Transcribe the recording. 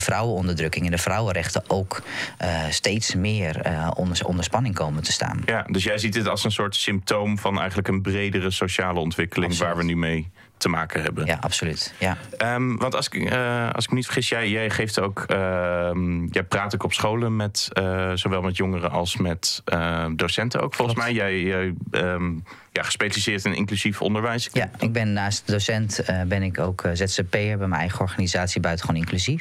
vrouwenonderdrukking en de vrouwenrechten ook steeds meer onder spanning komen te staan. Ja, dus jij ziet dit als een soort symptoom van eigenlijk een bredere sociale ontwikkeling. Absoluut. Waar we nu mee te maken hebben. Ja, absoluut. Ja. Want als ik me niet vergis, jij geeft ook, jij praat ook op scholen met zowel met jongeren als met docenten ook. Volgens mij, jij gespecialiseerd in inclusief onderwijs. Ja, ik ben naast docent ben ik ook ZZP'er bij mijn eigen organisatie Buitengewoon Inclusief.